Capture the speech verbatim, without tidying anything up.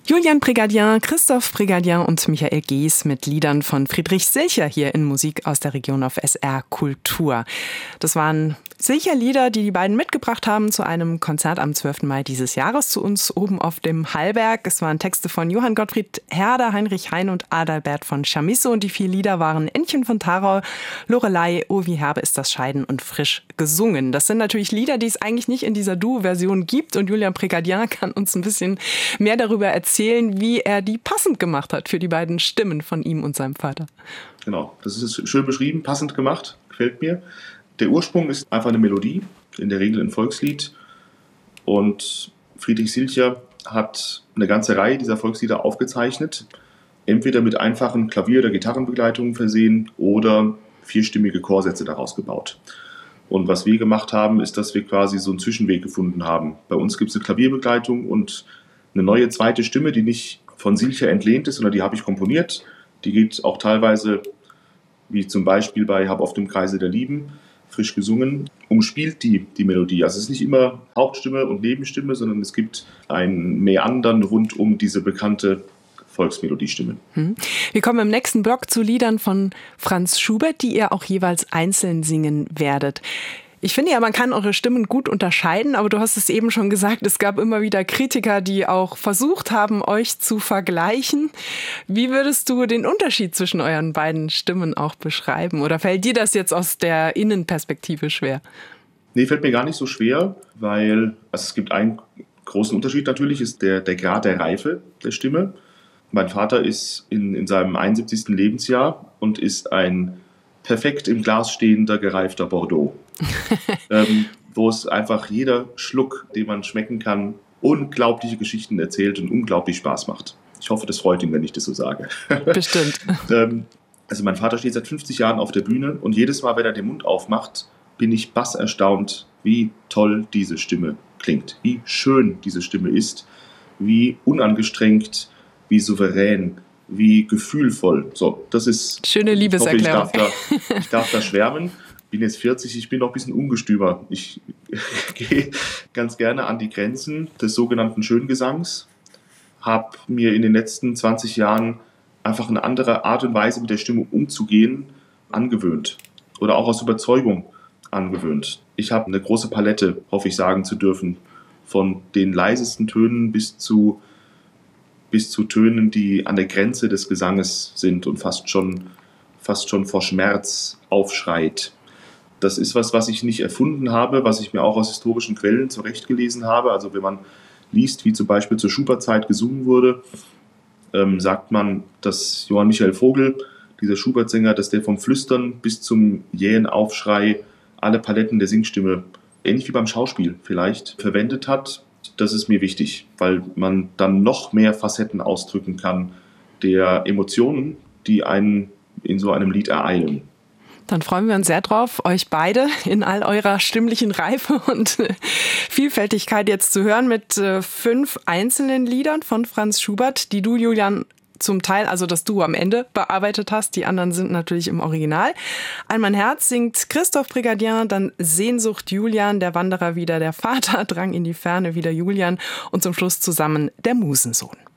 Julian Prégardien, Christoph Prégardien und Michael Gees mit Liedern von Friedrich Silcher hier in Musik aus der Region auf S R Kultur. Das waren Silcher-Lieder, die die beiden mitgebracht haben zu einem Konzert am zwölften Mai dieses Jahres zu uns oben auf dem Hallberg. Es waren Texte von Johann Gottfried Herder, Heinrich Hein und Adalbert von Chamisso und die vier Lieder waren Entchen von Tharau, Lorelei, Oh wie herbe ist das Scheiden und Frisch gesungen. Das sind natürlich Lieder, die es eigentlich nicht in dieser Duo-Version gibt und Julian Prégardien kann uns ein bisschen mehr darüber erzählen, wie er die passend gemacht hat für die beiden Stimmen von ihm und seinem Vater. Genau, das ist schön beschrieben, passend gemacht, gefällt mir. Der Ursprung ist einfach eine Melodie, in der Regel ein Volkslied. Und Friedrich Silcher hat eine ganze Reihe dieser Volkslieder aufgezeichnet, entweder mit einfachen Klavier- oder Gitarrenbegleitungen versehen oder vierstimmige Chorsätze daraus gebaut. Und was wir gemacht haben, ist, dass wir quasi so einen Zwischenweg gefunden haben. Bei uns gibt es eine Klavierbegleitung und eine neue zweite Stimme, die nicht von Silcher entlehnt ist, sondern die habe ich komponiert. Die geht auch teilweise, wie zum Beispiel bei Hab auf dem Kreise der Lieben, frisch gesungen, umspielt die, die Melodie. Also es ist nicht immer Hauptstimme und Nebenstimme, sondern es gibt ein Meandern rund um diese bekannte Volksmelodiestimme. Wir kommen im nächsten Block zu Liedern von Franz Schubert, die ihr auch jeweils einzeln singen werdet. Ich finde ja, man kann eure Stimmen gut unterscheiden, aber du hast es eben schon gesagt, es gab immer wieder Kritiker, die auch versucht haben, euch zu vergleichen. Wie würdest du den Unterschied zwischen euren beiden Stimmen auch beschreiben? Oder fällt dir das jetzt aus der Innenperspektive schwer? Nee, fällt mir gar nicht so schwer, weil also es gibt einen großen Unterschied natürlich, ist der, der Grad der Reife der Stimme. Mein Vater ist in, in seinem einundsiebzigsten Lebensjahr und ist ein perfekt im Glas stehender, gereifter Bordeaux. ähm, wo es einfach jeder Schluck, den man schmecken kann, unglaubliche Geschichten erzählt und unglaublich Spaß macht. Ich hoffe, das freut ihn, wenn ich das so sage. Bestimmt. ähm, also mein Vater steht seit fünfzig Jahren auf der Bühne und jedes Mal, wenn er den Mund aufmacht, bin ich basserstaunt, wie toll diese Stimme klingt, wie schön diese Stimme ist, wie unangestrengt, wie souverän, wie gefühlvoll. So, das ist schöne Liebeserklärung. Ich, hoffe, ich, darf da, ich darf da schwärmen. Ich bin jetzt vierzig, ich bin noch ein bisschen ungestümer. Ich gehe ganz gerne an die Grenzen des sogenannten Schöngesangs, habe mir in den letzten zwanzig Jahren einfach eine andere Art und Weise mit der Stimme umzugehen angewöhnt oder auch aus Überzeugung angewöhnt. Ich habe eine große Palette, hoffe ich sagen zu dürfen, von den leisesten Tönen bis zu bis zu Tönen, die an der Grenze des Gesanges sind und fast schon, fast schon vor Schmerz aufschreit. Das ist was, was ich nicht erfunden habe, was ich mir auch aus historischen Quellen zurechtgelesen habe. Also wenn man liest, wie zum Beispiel zur Schubert-Zeit gesungen wurde, ähm, sagt man, dass Johann Michael Vogel, dieser Schubert-Sänger, dass der vom Flüstern bis zum jähen Aufschrei alle Paletten der Singstimme, ähnlich wie beim Schauspiel vielleicht, verwendet hat. Das ist mir wichtig, weil man dann noch mehr Facetten ausdrücken kann der Emotionen, die einen in so einem Lied ereilen. Dann freuen wir uns sehr drauf, euch beide in all eurer stimmlichen Reife und Vielfältigkeit jetzt zu hören mit fünf einzelnen Liedern von Franz Schubert, die du, Julian, zum Teil, also das du am Ende bearbeitet hast. Die anderen sind natürlich im Original. An mein Herz singt Christoph Prégardien, dann Sehnsucht Julian, der Wanderer wieder, der Vater drang in die Ferne wieder Julian und zum Schluss zusammen der Musensohn.